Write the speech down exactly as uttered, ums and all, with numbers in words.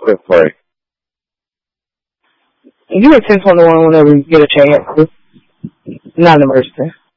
quick pray. You at ten twenty-one whenever you get a chance. Not an emergency.